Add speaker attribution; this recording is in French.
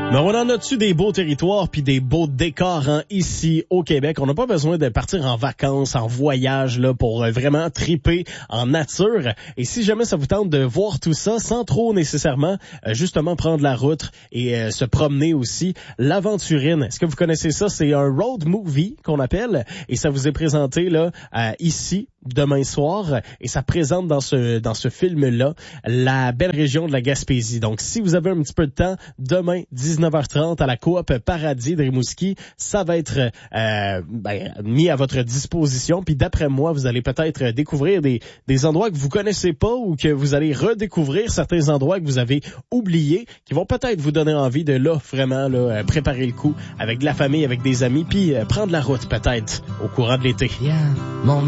Speaker 1: Mais on en a-tu des beaux territoires puis des beaux décors ici au Québec? On n'a pas besoin de partir en vacances, en voyage là pour vraiment triper en nature. Et si jamais ça vous tente de voir tout ça sans trop nécessairement justement prendre la route et se promener aussi, l'Aventurine. Est-ce que vous connaissez ça? C'est un road movie qu'on appelle et ça vous est présenté là ici demain soir et ça présente dans ce film-là la belle région de la Gaspésie. Donc, si vous avez un petit peu de temps, demain, 19h30 à la Coop Paradis de Rimouski, ça va être mis à votre disposition. Puis d'après moi, vous allez peut-être découvrir des endroits que vous connaissez pas ou que vous allez redécouvrir certains endroits que vous avez oubliés, qui vont peut-être vous donner envie de là, vraiment, là, préparer le coup avec de la famille, avec des amis, puis prendre la route peut-être au courant de l'été.
Speaker 2: Yeah, mon